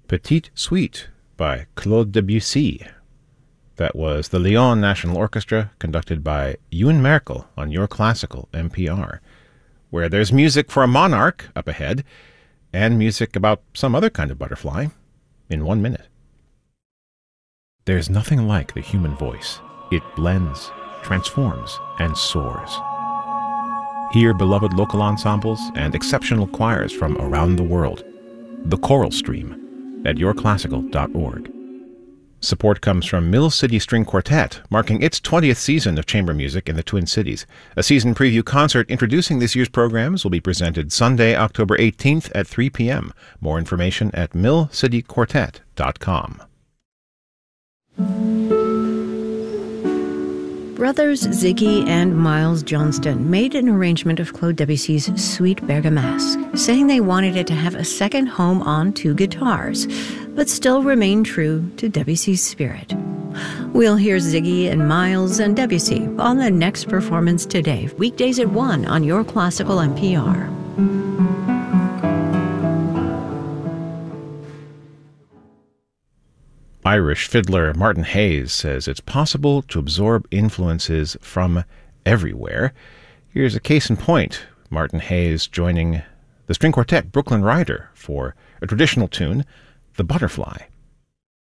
Petite Suite by Claude Debussy. That was the Lyon National Orchestra, conducted by Ewan Merkel on Your Classical NPR, where there's music for a monarch up ahead, and music about some other kind of butterfly in 1 minute. There's nothing like the human voice. It blends, transforms, and soars. Hear beloved local ensembles and exceptional choirs from around the world. The Choral Stream at yourclassical.org. Support comes from Mill City String Quartet, marking its 20th season of chamber music in the Twin Cities. A season preview concert introducing this year's programs will be presented Sunday, October 18th at 3 p.m. More information at millcityquartet.com. Brothers Ziggy and Miles Johnston made an arrangement of Claude Debussy's Suite Bergamasque, saying they wanted it to have a second home on two guitars, but still remain true to Debussy's spirit. We'll hear Ziggy and Miles and Debussy on the next performance today, weekdays at 1 on Your Classical NPR. Irish fiddler Martin Hayes says it's possible to absorb influences from everywhere. Here's a case in point. Martin Hayes joining the string quartet Brooklyn Rider for a traditional tune, The Butterfly.